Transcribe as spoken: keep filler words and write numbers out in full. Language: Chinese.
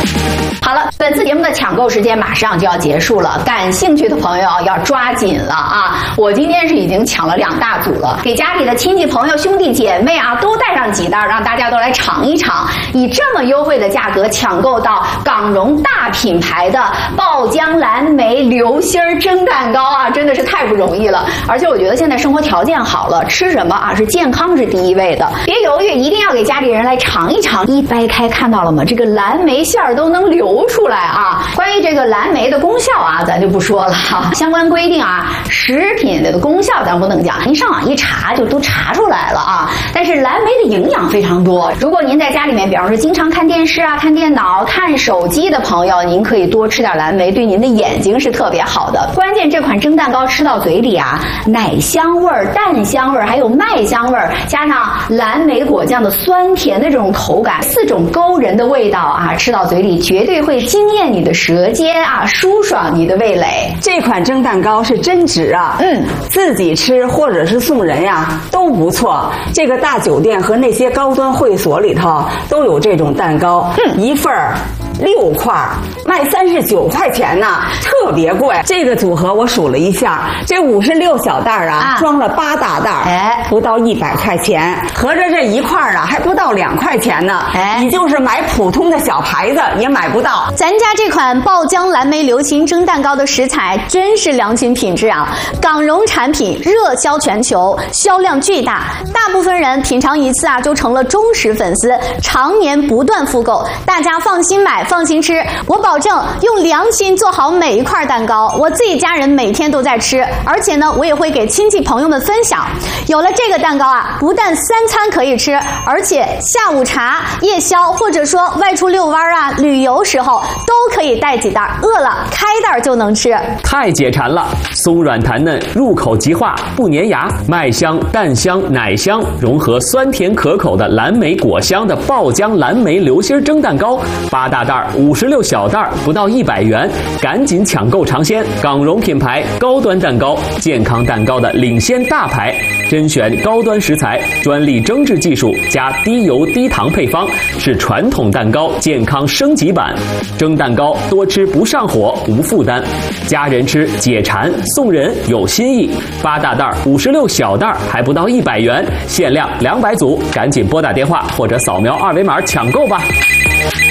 好了，本次节目的抢购时间马上就要结束了，感兴趣的朋友要抓紧了啊！我今天是已经抢了两大组了，给家里的亲戚朋友、兄弟姐妹啊都带上几袋，让大家都来尝一尝。以这么优惠的价格抢购到港荣大品牌的爆浆蓝莓流心蒸蛋糕啊，真的是太不容易了。而且我觉得现在生活条件好了，吃什么啊是健康是第一位的，别犹豫，一定要给家里人来尝一尝。一掰开看到了吗？这个蓝莓馅儿都能流出来啊！关于这个蓝莓的功效啊，咱就不说了哈。相关规定啊，食品的功效咱不能讲，您上网一查就都查出来了啊。但是蓝莓的营养非常多，如果您在家里面，比方说经常看电视啊、看电脑、看手机的朋友，您可以多吃点蓝莓，对您的眼睛是特别好的。关键这款蒸蛋糕吃到嘴里啊，奶香味儿、蛋香味儿，还有麦香味儿，加上蓝莓果酱的酸甜的这种口感，四种勾人的味道啊，吃到嘴里绝对会惊艳你的舌尖啊，舒爽你的味蕾。 这款蒸蛋糕是真值啊，嗯，自己吃或者是送人呀都不错。这个大酒店和那些高端会所里头都有这种蛋糕，嗯，一份儿六块，卖三十九块钱呢，特别贵。这个组合我数了一下，这五十六小袋啊，啊装了八大袋，哎，不到一百块钱，合着这一块啊还不到两块钱呢，哎，你就是买普通的小牌子也买不到。 咱家这款爆浆蓝莓流心蒸蛋糕的食材真是良心品质啊！港荣产品热销全球，销量巨大，大部分人品尝一次啊就成了忠实粉丝，常年不断复购。大家放心买，放心吃，我保证用良心做好每一块蛋糕。我自己家人每天都在吃，而且呢，我也会给亲戚朋友们分享。有了这个蛋糕啊，不但三餐可以吃，而且下午茶、夜宵或者说外出遛弯啊、旅游时候都可以带几袋，饿了开袋就能吃。 太解馋了，松软弹嫩，入口即化，不粘牙，麦香、蛋香、奶香融合酸甜可口的蓝莓果香的爆浆蓝莓流心蒸蛋糕，八大袋五十六小袋不到一百元，赶紧抢购尝鲜！港荣品牌高端蛋糕，健康蛋糕的领先大牌，甄选高端食材，专利蒸制技术加低油低糖配方，是传统蛋糕健康升级版。蒸蛋糕多吃不上火，无负担，家人吃解馋，送人有新意。八大袋五十六小袋还不到一百元，限量两百组，赶紧拨打电话或者扫描二维码抢购吧。